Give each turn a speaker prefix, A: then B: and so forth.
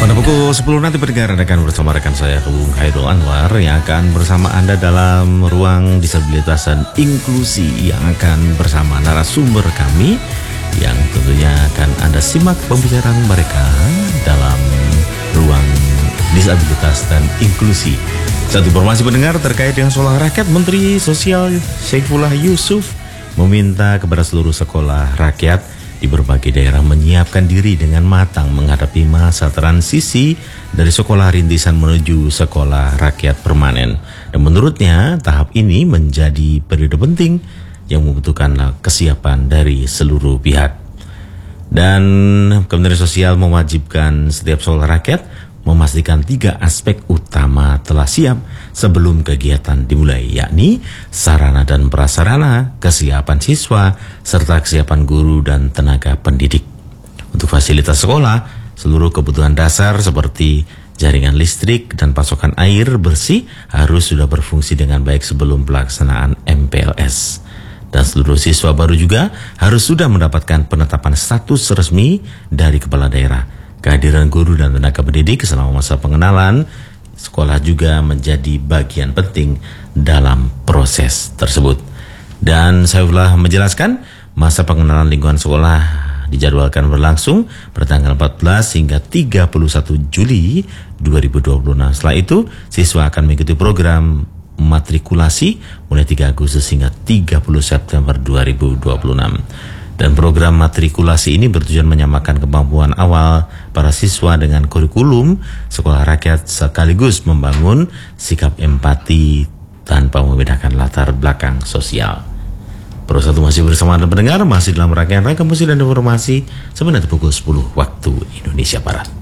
A: Pada pukul 10 nanti pendengar akan bersama rekan saya Bung Khairul Anwar yang akan bersama Anda dalam ruang disabilitas dan inklusi yang akan bersama narasumber kami yang tentunya akan Anda simak pembicaraan mereka dalam ruang disabilitas dan inklusi. Satu informasi pendengar terkait dengan sekolah rakyat, Menteri Sosial Saifullah Yusuf meminta kepada seluruh sekolah rakyat di berbagai daerah menyiapkan diri dengan matang menghadapi masa transisi dari sekolah rintisan menuju sekolah rakyat permanen. Dan menurutnya tahap ini menjadi periode penting yang membutuhkan kesiapan dari seluruh pihak. Dan Kementerian Sosial mewajibkan setiap sekolah rakyat memastikan 3 aspek utama telah siap sebelum kegiatan dimulai, yakni sarana dan prasarana, kesiapan siswa, serta kesiapan guru dan tenaga pendidik. Untuk fasilitas sekolah, seluruh kebutuhan dasar seperti jaringan listrik dan pasokan air bersih harus sudah berfungsi dengan baik sebelum pelaksanaan MPLS. Dan seluruh siswa baru juga harus sudah mendapatkan penetapan status resmi dari kepala daerah. Kehadiran guru dan tenaga pendidik selama masa pengenalan sekolah juga menjadi bagian penting dalam proses tersebut. Dan saya telah menjelaskan masa pengenalan lingkungan sekolah dijadwalkan berlangsung pada tanggal 14 hingga 31 Juli 2026. Setelah itu, siswa akan mengikuti program matrikulasi mulai 3 Agustus hingga 30 September 2026. Dan program matrikulasi ini bertujuan menyamakan kemampuan awal para siswa dengan kurikulum sekolah rakyat sekaligus membangun sikap empati tanpa membedakan latar belakang sosial. Pro 1 masih bersama Anda pendengar, masih dalam rangkaian musik dan informasi sebenarnya pukul 10 waktu Indonesia Barat.